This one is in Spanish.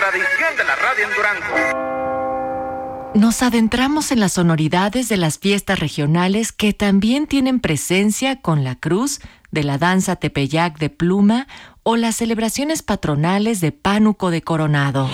tradición de la radio en Durango. Nos adentramos en las sonoridades de las fiestas regionales que también tienen presencia con la cruz de la danza Tepeyac de Pluma o las celebraciones patronales de Pánuco de Coronado.